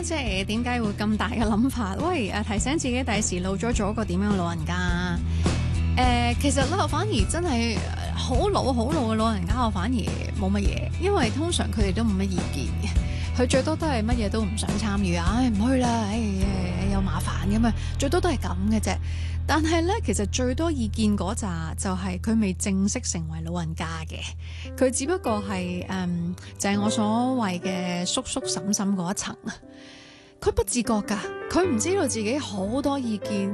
即係點解會咁大嘅諗法？喂，提醒自己第時老咗做一個點樣嘅老人家。其實咧，我反而真係好老嘅老人家，我反而冇乜嘢，因為通常佢哋都冇乜意見嘅，佢最多都係乜嘢都唔想參與啊，唔去啦，有麻煩咁啊，最多都係咁嘅啫。但係咧，其實最多意見嗰扎就係佢未正式成為老人家嘅，佢只不過係就係我所謂嘅叔叔嬸嬸嗰一層啊。佢不自覺㗎，佢唔知道自己好多意見。